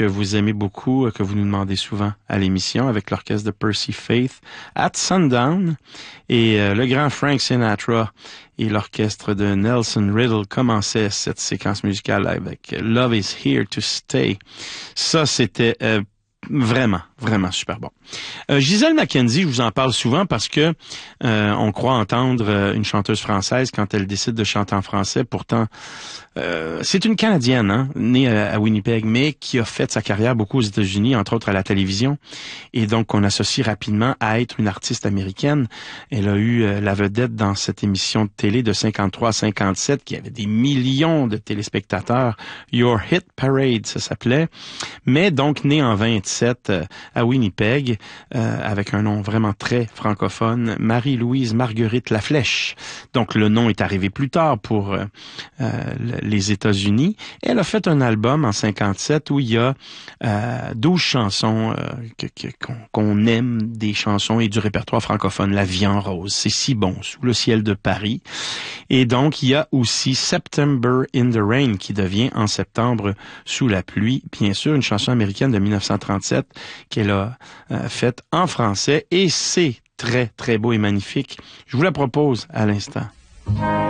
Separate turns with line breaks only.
que vous aimez beaucoup, que vous nous demandez souvent à l'émission, avec l'orchestre de Percy Faith, At Sundown, et le grand Frank Sinatra et l'orchestre de Nelson Riddle commençaient cette séquence musicale avec Love is Here to Stay. Ça, c'était vraiment, vraiment super bon. Gisèle Mackenzie, je vous en parle souvent parce que on croit entendre une chanteuse française quand elle décide de chanter en français. Pourtant, c'est une Canadienne, hein, née à Winnipeg, mais qui a fait sa carrière beaucoup aux États-Unis, entre autres à la télévision. Et donc, on associe rapidement à être une artiste américaine. Elle a eu la vedette dans cette émission de télé de 53 à 57 qui avait des millions de téléspectateurs. Your Hit Parade, ça s'appelait. Mais donc, née en 27 à Winnipeg, avec un nom vraiment très francophone, Marie-Louise Marguerite Laflèche. Donc, le nom est arrivé plus tard pour les États-Unis. Elle a fait un album en 57 où il y a 12 chansons qu'on aime, des chansons et du répertoire francophone. La vie en rose, c'est si bon, Sous le ciel de Paris. Et donc, il y a aussi September in the Rain qui devient en septembre sous la pluie. Bien sûr, une chanson américaine de 1937 qu'elle a faite en français et c'est très, très beau et magnifique. Je vous la propose à l'instant.